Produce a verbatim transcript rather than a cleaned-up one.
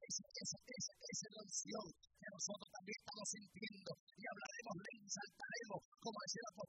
esa, esa, esa, esa emoción que nosotros también estamos sintiendo y hablaremos, le exaltaremos, como decía la